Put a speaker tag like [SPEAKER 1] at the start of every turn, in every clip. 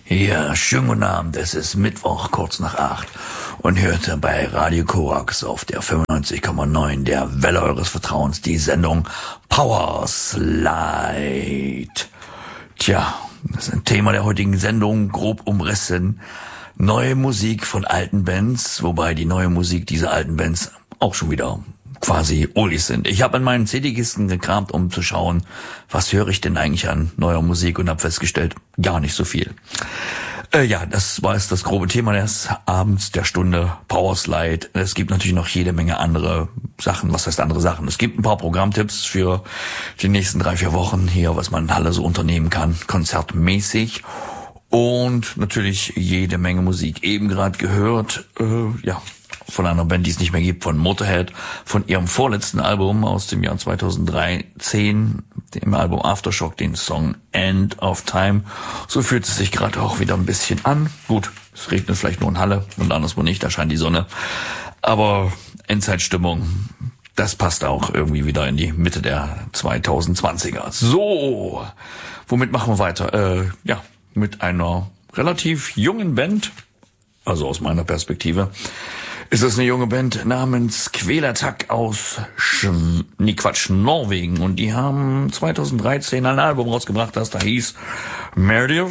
[SPEAKER 1] Ja, schönen guten Abend. Es ist Mittwoch, kurz nach 8 und hörte bei Radio Korax auf der 95,9 der Welle eures Vertrauens die Sendung Power Slide. Tja, das ist ein Thema der heutigen Sendung, grob umrissen. Neue Musik von alten Bands, wobei die neue Musik dieser alten Bands auch schon wieder quasi Oldies sind. Ich habe in meinen CD-Kisten gekramt, um zu schauen, was höre ich denn eigentlich an neuer Musik, und habe festgestellt, gar nicht so viel. Ja, das war jetzt das grobe Thema des Abends, der Stunde, Powerslide. Es gibt natürlich noch jede Menge andere Sachen. Was heißt andere Sachen? Es gibt ein paar Programmtipps für die nächsten 3-4 Wochen hier, was man in Halle so unternehmen kann, konzertmäßig. Und natürlich jede Menge Musik. Eben gerade gehört, von einer Band, die es nicht mehr gibt, von Motorhead, von ihrem vorletzten Album aus dem Jahr 2013, dem Album Aftershock, den Song End of Time. So fühlt es sich gerade auch wieder ein bisschen an. Gut, es regnet vielleicht nur in Halle und anderswo nicht, da scheint die Sonne. Aber Endzeitstimmung, das passt auch irgendwie wieder in die Mitte der 2020er. So, womit machen wir weiter? Mit einer relativ jungen Band, also aus meiner Perspektive, ist es eine junge Band namens Kvelertak aus Norwegen. Und die haben 2013 ein Album rausgebracht, das da hieß Merdir,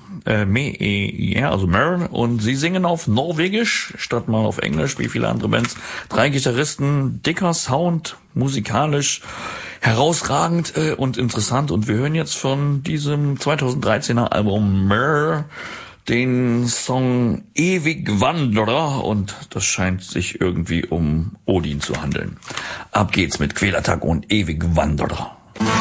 [SPEAKER 1] also Mer. Und sie singen auf Norwegisch statt mal auf Englisch, wie viele andere Bands. 3 Gitarristen, dicker Sound, musikalisch herausragend und interessant. Und wir hören jetzt von diesem 2013er Album Mer den Song Ewig Wanderer, und das scheint sich irgendwie um Odin zu handeln. Ab geht's mit Kvelertak und Ewig Wanderer.